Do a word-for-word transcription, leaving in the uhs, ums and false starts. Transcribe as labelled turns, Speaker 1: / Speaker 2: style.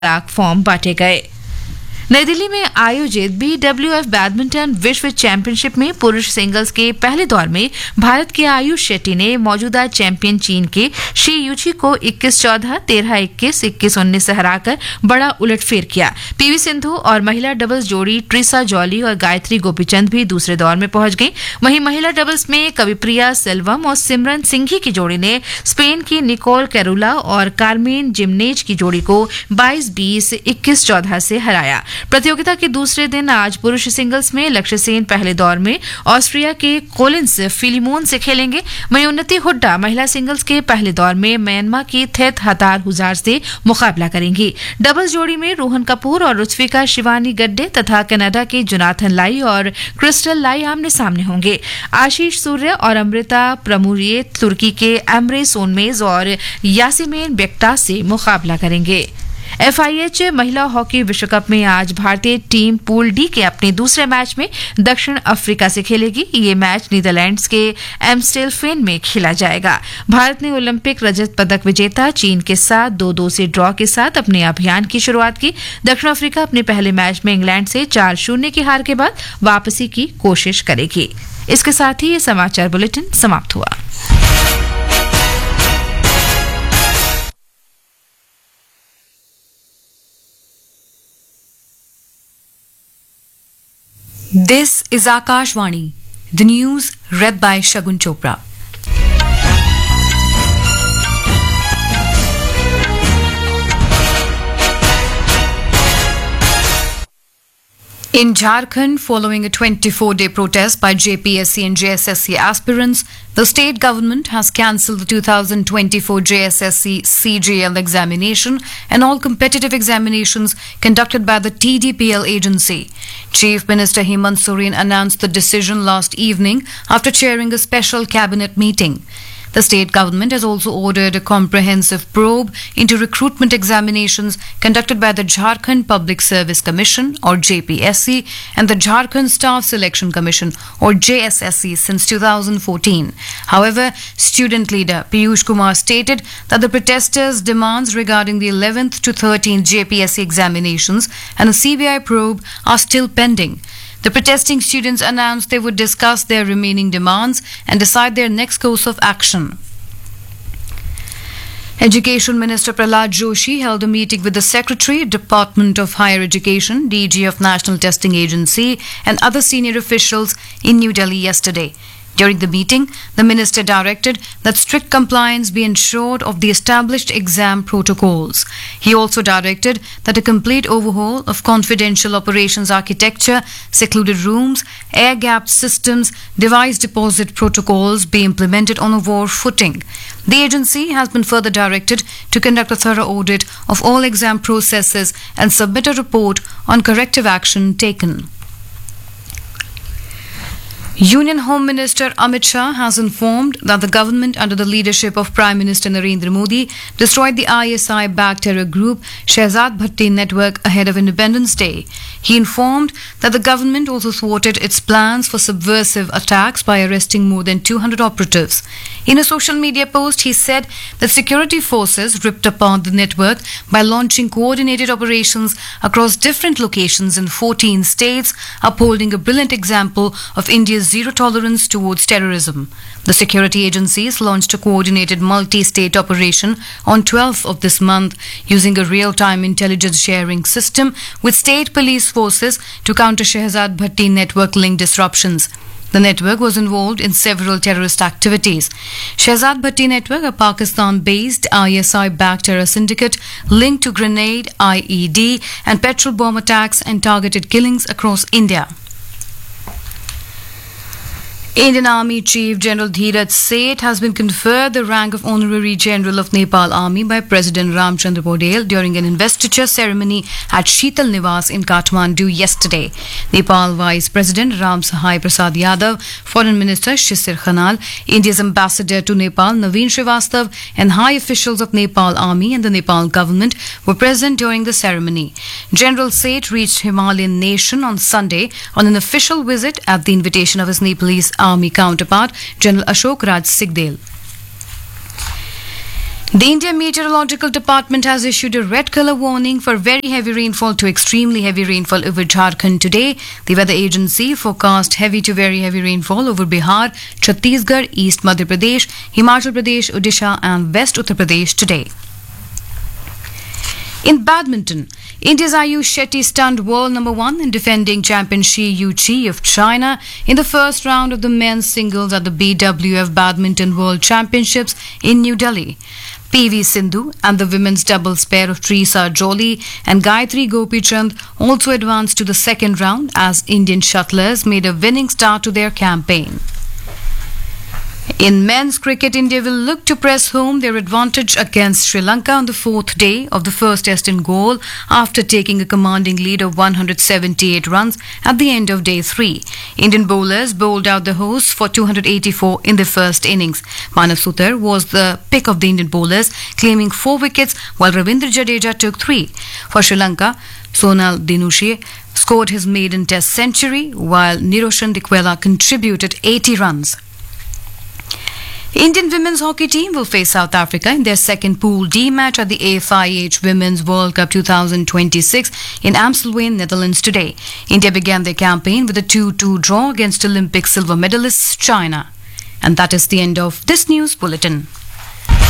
Speaker 1: Form बांटे गए। नई दिल्ली में आयोजित बी डब्ल्यू एफ बैडमिंटन विश्व चैंपियनशिप में पुरुष सिंगल्स के पहले दौर में भारत के आयुष शेट्टी ने मौजूदा चैंपियन चीन के शी यूची को इक्कीस चौदह, तेरह इक्कीस, इक्कीस उन्नीस से हराकर बड़ा उलटफेर किया। पीवी सिंधु और महिला डबल्स जोड़ी ट्रिसा जॉली और गायत्री गोपीचंद भी दूसरे दौर में पहुंच गई। वहीं महिला डबल्स में कविप्रिया सेल्वम और सिमरन सिंघी की जोड़ी ने स्पेन की निकोल कैरोला और कार्मेन जिमनेज की जोड़ी को बाईस बीस, इक्कीस चौदह से हराया। प्रतियोगिता के दूसरे दिन आज पुरुष सिंगल्स में लक्ष्य सेन पहले दौर में ऑस्ट्रिया के कोलिंस फिलिमोन से खेलेंगे। वहीं उन्नति हुड्डा महिला सिंगल्स के पहले दौर में म्यांमार की थेत हतार हुजार से मुकाबला करेंगी। डबल्स जोड़ी में रोहन कपूर और रुत्विका शिवानी गड्डे तथा कनाडा के जोनाथन लाई और क्रिस्टल लाई आमने सामने होंगे। आशीष सूर्य और अमृता प्रमुरिये तुर्की के एमरे सोनमेज और यासिमेन बेक्टा से मुकाबला करेंगे। एफआईएच महिला हॉकी विश्व कप में आज भारतीय टीम पूल डी के अपने दूसरे मैच में दक्षिण अफ्रीका से खेलेगी। ये मैच नीदरलैंड्स के एम्स्टेलफेन में खेला जाएगा। भारत ने ओलंपिक रजत पदक विजेता चीन के साथ दो दो से ड्रॉ के साथ अपने अभियान की शुरुआत की। दक्षिण अफ्रीका अपने पहले मैच में इंग्लैंड से चार शून्य की हार के बाद वापसी की कोशिश करेगी। इसके साथ ही ये समाचार बुलेटिन समाप्त हुआ।
Speaker 2: This is Akashvani, the news read by Shagun Chopra. In Jharkhand, following a twenty-four day protest by J P S C and J S S C aspirants, the state government has cancelled the two thousand twenty-four J S S C C G L examination and all competitive examinations conducted by the T D P L agency. Chief Minister Hemant Soren announced the decision last evening after chairing a special cabinet meeting. The state government has also ordered a comprehensive probe into recruitment examinations conducted by the Jharkhand Public Service Commission or J P S C and the Jharkhand Staff Selection Commission or J S S C since two thousand fourteen. However, student leader Piyush Kumar stated that the protesters' demands regarding the eleventh to thirteenth J P S C examinations and a C B I probe are still pending. The protesting students announced they would discuss their remaining demands and decide their next course of action. Education Minister Prahlad Joshi held a meeting with the Secretary, Department of Higher Education, D G of National Testing Agency, and other senior officials in New Delhi yesterday. During the meeting, the minister directed that strict compliance be ensured of the established exam protocols. He also directed that a complete overhaul of confidential operations architecture, secluded rooms, air-gapped systems, device deposit protocols be implemented on a war footing. The agency has been further directed to conduct a thorough audit of all exam processes and submit a report on corrective action taken. Union Home Minister Amit Shah has informed that the government under the leadership of Prime Minister Narendra Modi destroyed the I S I-backed terror group Shehzad Bhatti network ahead of Independence Day. He informed that the government also thwarted its plans for subversive attacks by arresting more than two hundred operatives. In a social media post, he said that security forces ripped apart the network by launching coordinated operations across different locations in fourteen states, upholding a brilliant example of India's zero tolerance towards terrorism. The security agencies launched a coordinated multi-state operation on twelfth of this month using a real-time intelligence sharing system with state police forces to counter Shehzad Bhatti network-linked disruptions. The network was involved in several terrorist activities. Shehzad Bhatti network, a Pakistan-based I S I-backed terror syndicate linked to grenade, I E D and petrol bomb attacks and targeted killings across India. Indian Army Chief General Dheeraj Seth has been conferred the rank of Honorary General of Nepal Army by President Ramchandra Podel during an investiture ceremony at Sheetal Niwas in Kathmandu yesterday. Nepal Vice President Ram Sahai Prasad Yadav, Foreign Minister Shisir Khanal, India's Ambassador to Nepal Naveen Srivastav and high officials of Nepal Army and the Nepal government were present during the ceremony. General Seth reached Himalayan nation on Sunday on an official visit at the invitation of his Nepalese Army counterpart, General Ashok Raj Sigdel. The Indian Meteorological Department has issued a red color warning for very heavy rainfall to extremely heavy rainfall over Jharkhand today. The weather agency forecast heavy to very heavy rainfall over Bihar, Chhattisgarh, East Madhya Pradesh, Himachal Pradesh, Odisha and West Uttar Pradesh today. In badminton, India's Ayush Shetty stunned world number one and defending champion Shi Yu-chi of China in the first round of the men's singles at the B W F Badminton World Championships in New Delhi. P V Sindhu and the women's doubles pair of Teresa Jolie and Gayatri Gopichand also advanced to the second round as Indian shuttlers made a winning start to their campaign. In men's cricket, India will look to press home their advantage against Sri Lanka on the fourth day of the first test in Galle after taking a commanding lead of one hundred seventy-eight runs at the end of day three. Indian bowlers bowled out the hosts for two hundred eighty-four in the first innings. Manav Sutar was the pick of the Indian bowlers, claiming four wickets while Ravindra Jadeja took three. For Sri Lanka, Sonal Dinushe scored his maiden test century while Niroshan Dikwela contributed eighty runs. Indian women's hockey team will face South Africa in their second Pool D match at the A F I H Women's World Cup twenty twenty-six in Amstelveen, Netherlands today. India began their campaign with a two two draw against Olympic silver medalists China. And that is the end of this news bulletin.